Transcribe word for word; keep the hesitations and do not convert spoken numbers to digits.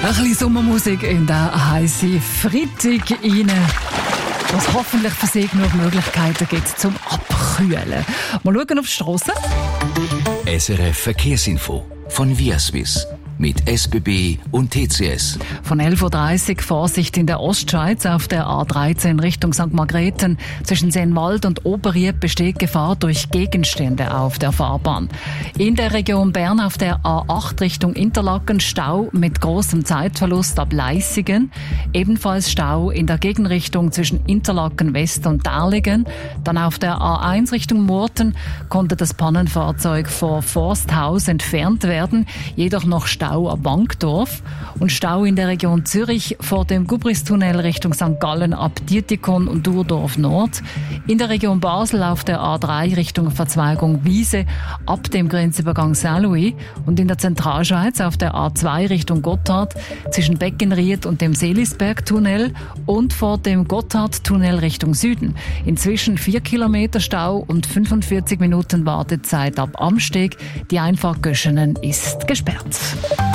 Ein bisschen Sommermusik in der heißen Freitag rein, was hoffentlich für Sie genug Möglichkeiten gibt zum Abkühlen. Mal schauen auf die Strasse. S R F Verkehrsinfo von Viaswiss mit S B B und T C S. Von elf Uhr dreißig Vorsicht in der Ostschweiz auf der A dreizehn Richtung Sankt Margrethen. Zwischen Seenwald und Oberried besteht Gefahr durch Gegenstände auf der Fahrbahn. In der Region Bern auf der A acht Richtung Interlaken Stau mit großem Zeitverlust ab Leissigen. Ebenfalls Stau in der Gegenrichtung zwischen Interlaken West und Därligen. Dann auf der A eins Richtung Murten konnte das Pannenfahrzeug vor Forsthaus entfernt werden, jedoch noch Stau ab Bankdorf und Stau in der Region Zürich vor dem Gubristunnel Richtung Sankt Gallen ab Dietikon und Durdorf Nord. In der Region Basel auf der A drei Richtung Verzweigung Wiese ab dem Grenzübergang Saint-Louis und in der Zentralschweiz auf der A zwei Richtung Gotthard zwischen Beckenried und dem Seelisbergtunnel und vor dem Gotthardtunnel Richtung Süden. Inzwischen vier Kilometer Stau und fünfundvierzig Minuten Wartezeit ab Amsteg. Die Einfahrt Göschenen ist gesperrt.